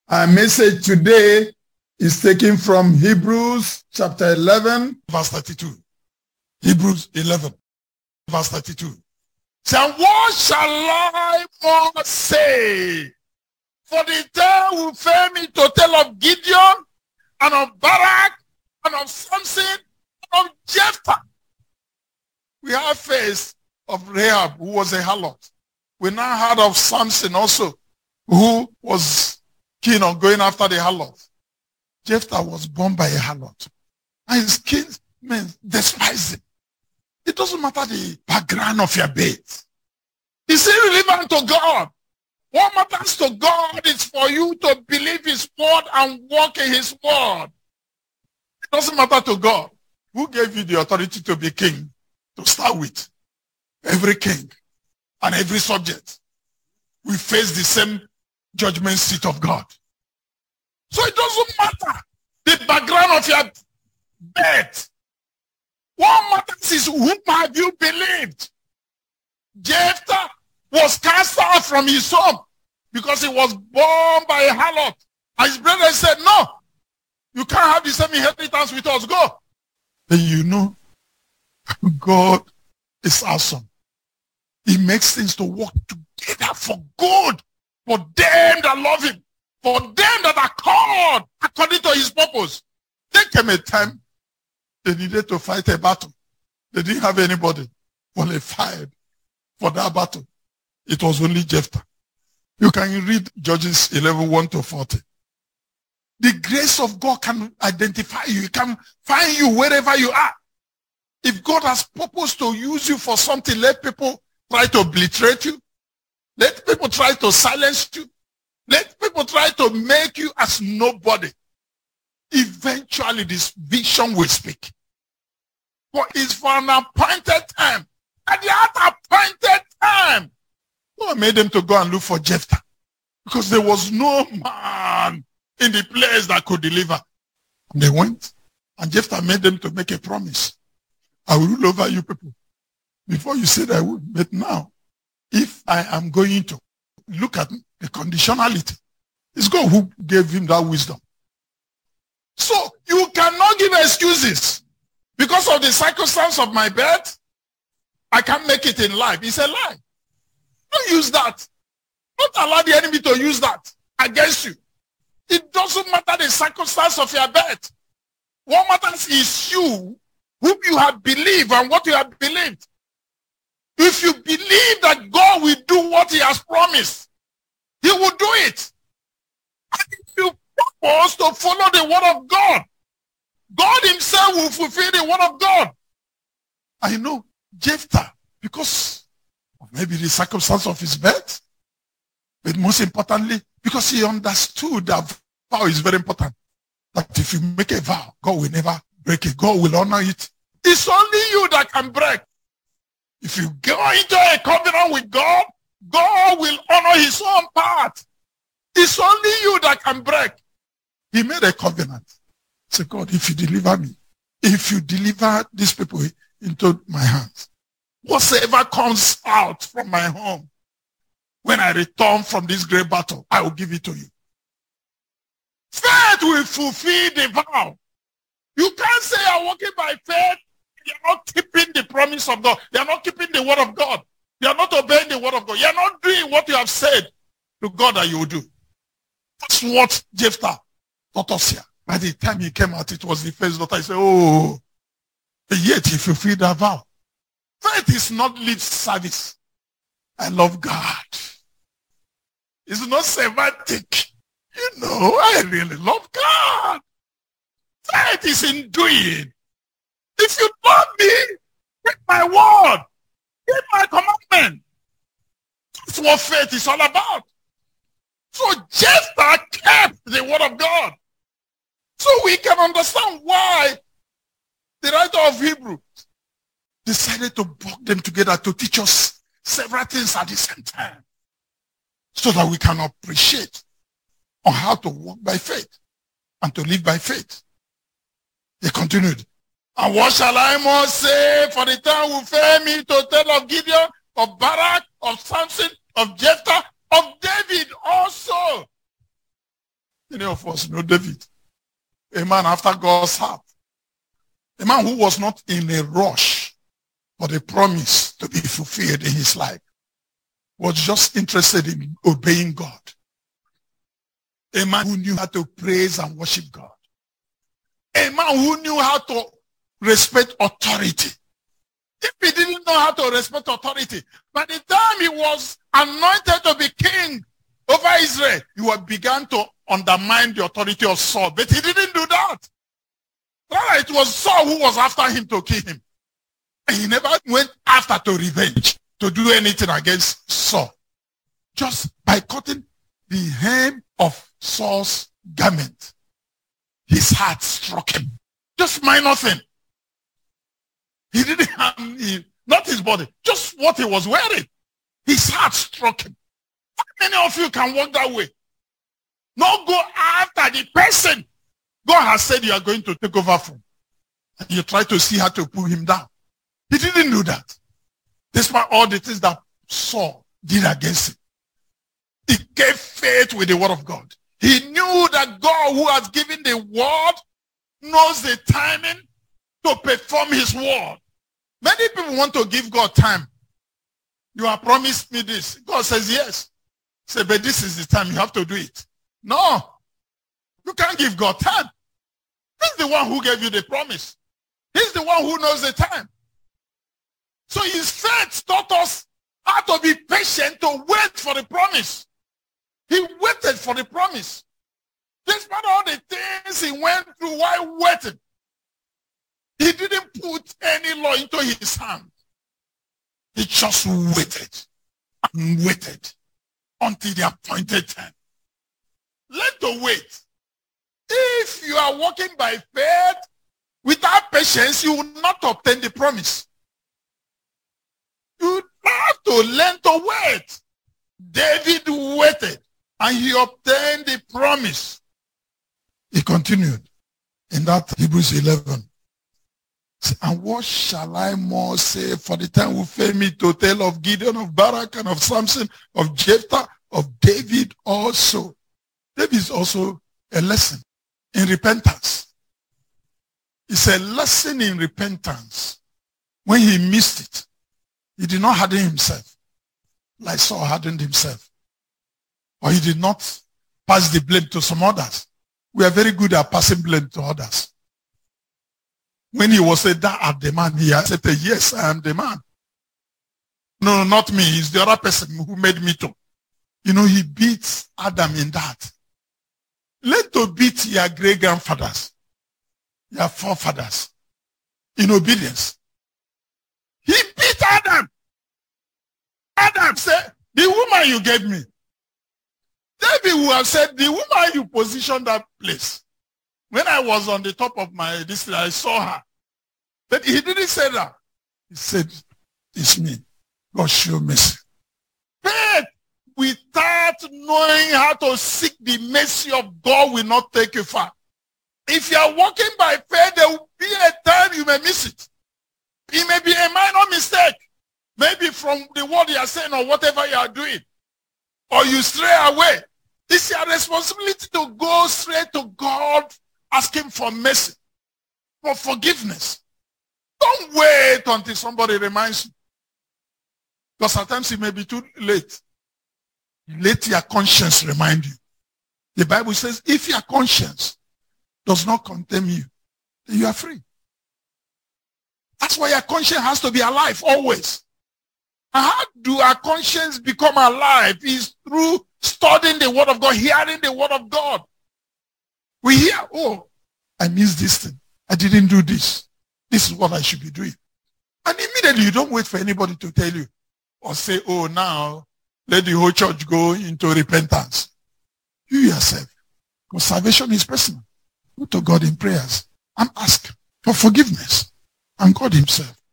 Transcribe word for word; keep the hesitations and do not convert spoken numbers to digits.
Our message today is taken from Hebrews chapter eleven, verse thirty-two. Hebrews eleven, verse thirty-two. So what shall I more say? For the tale will fail me to tell of Gideon, and of Barak, and of Samson, and of Jephthah. We have faced of Rahab, who was a harlot. We now heard of Samson also, who was keen on going after the harlot. Jephthah was born by a harlot. And his kinsmen despised him. It doesn't matter the background of your birth. It's irrelevant to God. What matters to God is for you to believe his word and walk in his word. It doesn't matter to God. Who gave you the authority to be king? To start with. Every king and every subject. We face the same judgment seat of God. So it doesn't matter the background of your birth. What matters is whom have you believed? Jephthah was cast out from his home because he was born by a harlot. And his brother said, no, you can't have the same inheritance with us. Go. Then you know, God is awesome. He makes things to work together for good for them that love him, for them that are called according to his purpose. There came a time they needed to fight a battle. They didn't have anybody qualified for that battle. It was only Jephthah. You can read Judges eleven, one to forty. The grace of God can identify you. It can find you wherever you are. If God has purpose to use you for something, let people try to obliterate you. Let people try to silence you. Let people try to make you as nobody. Eventually this vision will speak. For it's for an appointed time. At the appointed time, God made them to go and look for Jephthah. Because there was no man in the place that could deliver. And they went. And Jephthah made them to make a promise. I will rule over you people. Before you said I would. But now, if I am going to look at the conditionality, it's God who gave him that wisdom. So you cannot give excuses. Because of the circumstance of my birth, I can't make it in life. It's a lie. Don't use that. Don't allow the enemy to use that against you. It doesn't matter the circumstance of your birth. What matters is you, whom you have believed and what you have believed. If you believe that God will do what he has promised, he will do it. And if you purpose to follow the word of God, God himself will fulfill the word of God. I know Jephthah, because of maybe the circumstance of his birth, but most importantly, because he understood that vow is very important. That if you make a vow, God will never break it. God will honor it. It's only you that can break. If you go into a covenant with God, God will honor his own part. It's only you that can break. He made a covenant. Say, God, if you deliver me, if you deliver these people into my hands, whatsoever comes out from my home, when I return from this great battle, I will give it to you. Faith will fulfill the vow. You can't say you're walking by faith. You're not keeping the promise of God. You're not keeping the word of God. You're not obeying the word of God. You're not doing what you have said to God that you will do. That's what Jephthah taught us here. By the time he came out, it was the first daughter. He said, oh, yet he fulfilled that vow. Faith is not lip service. I love God. It's not semantic. You know, I really love God. Faith is in doing. If you love me, keep my word. Keep my commandment. That's what faith is all about. So Jephthah kept the word of God. So we can understand why the writer of Hebrews decided to bring them together to teach us several things at the same time, so that we can appreciate on how to walk by faith and to live by faith. He continued, and what shall I more say? For the time will fail me to tell of Gideon, of Barak, of Samson, of Jephthah, of David also. Many of us know David, a man after God's heart, a man who was not in a rush for the promise to be fulfilled in his life, was just interested in obeying God. A man who knew how to praise and worship God. A man who knew how to respect authority. If he didn't know how to respect authority, by the time he was anointed to be king over Israel, he began to undermine the authority of Saul. But he didn't do that. Rather, it was Saul who was after him to kill him. And he never went after to revenge, to do anything against Saul. Just by cutting the hem of Saul's garment, his heart struck him. Just minor thing. He didn't have, he, not his body, just what he was wearing. His heart struck him. How many of you can walk that way? Not go after the person God has said you are going to take over from. And you try to see how to pull him down. He didn't do that. Despite all the things that Saul did against him. He gave faith with the word of God. He knew that God who has given the word knows the timing to perform his word. Many people want to give God time. You have promised me this. God says yes. Say, but this is the time you have to do it. No. You can't give God time. He's the one who gave you the promise. He's the one who knows the time. So his faith taught us how to be patient to wait for the promise. He waited for the promise. Despite all the things he went through while waiting, he didn't put any law into his hand. He just waited and waited until the appointed time. Learn to wait. If you are walking by faith without patience, you will not obtain the promise. You have to learn to wait. David waited and he obtained the promise. He continued in that Hebrews eleven. And what shall I more say, for the time will fail me to tell of Gideon, of Barak, and of Samson, of Jephthah, of David also. David is also a lesson in repentance. It's a lesson in repentance. When he missed it, he did not harden himself like Saul hardened himself. Or he did not pass the blame to some others. We are very good at passing blame to others. When he was said, "Thou art the man," he said, "Yes, I am the man." No, not me. It's the other person who made me to. You know, he beats Adam in that. Let to beat your great-grandfathers, your forefathers, in obedience. He beat Adam. Adam said, "The woman you gave me." David would have said, "The woman you positioned that place. When I was on the top of my this, I saw her." But he didn't say that. He said, "It's me. God show mercy." Faith without knowing how to seek the mercy of God will not take you far. If you are walking by faith, there will be a time you may miss it. It may be a minor mistake. Maybe from the word you are saying or whatever you are doing. Or you stray away. It's your responsibility to go straight to God, asking for mercy, for forgiveness. Don't wait until somebody reminds you. Because sometimes it may be too late. Let your conscience remind you. The Bible says, if your conscience does not condemn you, then you are free. That's why your conscience has to be alive always. And how do our conscience become alive? Is through studying the word of God, hearing the word of God. We hear, "Oh, I missed this thing. I didn't do this. This is what I should be doing." And immediately you don't wait for anybody to tell you or say, "Oh, now let the whole church go into repentance." You yourself, because salvation is personal. Go to God in prayers and ask for forgiveness. And God himself